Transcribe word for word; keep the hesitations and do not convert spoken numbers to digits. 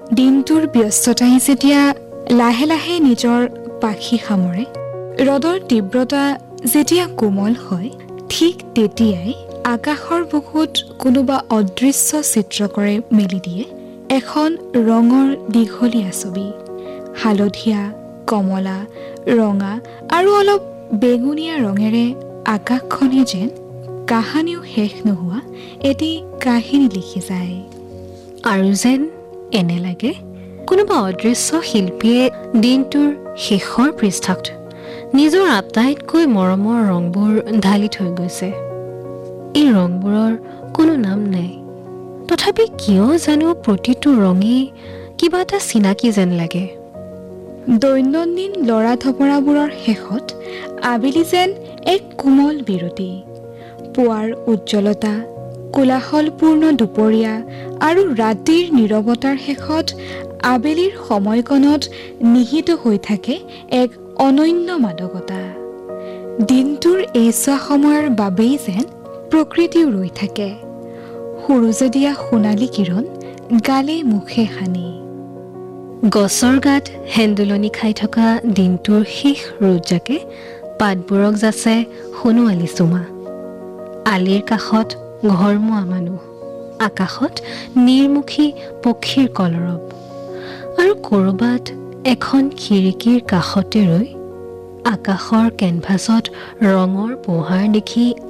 দিনটোৰ ব্যস্ততাই যেতিয়া লাহে লাহে নিজৰ পাখি সামৰে, ৰ'দৰ তীব্ৰতা যেতিয়া কোমল হয়, ঠিক তেতিয়াই আকাশৰ বুকুত কোনোবা অদৃশ্য চিত্ৰকৰে মেলি দিয়ে এখন ৰঙৰ দীঘলীয়া ছবি। হালধীয়া, কমলা, ৰঙা আৰু অলপ বেঙুনীয়া ৰঙেৰে আকাশখনে যেন কাহানিও শেষ নোহোৱা এটি কাহিনী লিখি যায়। আৰু যেন এনে লাগে কোনোবা অদৃশ্য শিল্পীয়ে দিনটোৰ শেষৰ পৃষ্ঠাত নিজৰ আটাইতকৈ মৰমৰ ৰংবোৰ ঢালি থৈ গৈছে। এই ৰংবোৰৰ কোনো নাম নাই, তথাপি কিয় জানো প্ৰতিটো ৰঙেই কিবা এটা চিনাকি যেন লাগে। দৈনন্দিন লৰা ধপৰাবোৰৰ শেষত আবেলি যেন এক কোমল বিৰতি। পুৱাৰ উজ্জ্বলতা, কোলাহলপূৰ্ণ দুপৰীয়া আৰু ৰাতিৰ নীৰৱতাৰ শেষত আবেলিৰ সময়কণত নিহিত হৈ থাকে এক অনন্য মাদকতা। দিনটোৰ এইছোৱা সময়ৰ বাবেই যেন প্ৰকৃতিও ৰৈ থাকে, সূৰুজে দিয়া সোণালী কিৰণ গালে মুখে সানি। গছৰ গাত হেন্দুলনি খাই থকা দিনটোৰ শেষ ৰ'দজাকে পাতবোৰক যাচে সোণোৱালী চুমা। আলিৰ কাষত ঘৰমুৱা মানুহ, আকাশত নিৰ্মুখী পক্ষীৰ কলৰৱ, আৰু ক'ৰবাত এখন খিৰিকীৰ কাষতে ৰৈ আকাশৰ কেনভাছত ৰঙৰ পোহাৰ দেখি